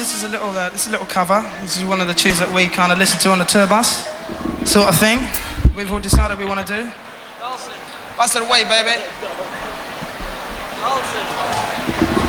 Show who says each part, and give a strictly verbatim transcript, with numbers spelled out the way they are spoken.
Speaker 1: this is a little, uh, this is a little cover. This is one of the tunes that we kind of listen to on the tour bus, sort of thing. We've all decided we want to do. Carlson. Bust it away, baby. Carlson.